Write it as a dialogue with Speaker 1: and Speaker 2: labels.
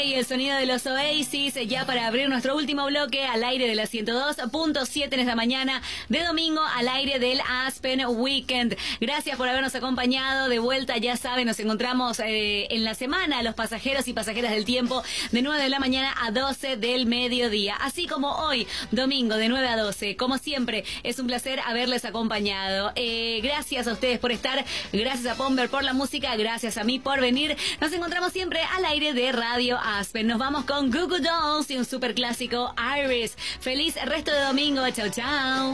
Speaker 1: Y el sonido de los Oasis, ya para abrir nuestro último bloque al aire de la 102.7 en esta mañana de domingo, al aire del Aspen Weekend. Gracias por habernos acompañado. De vuelta, ya saben, nos encontramos en la semana, los pasajeros y pasajeras del tiempo, de 9 de la mañana a 12 del mediodía. Así como hoy, domingo, de 9 a 12. Como siempre, es un placer haberles acompañado. Gracias a ustedes por estar, gracias a Pomber por la música, gracias a mí por venir. Nos encontramos siempre al aire de Radio Aspen. Nos vamos con Goo Goo Dolls y un super clásico, Iris. Feliz resto de domingo. Chau, chau.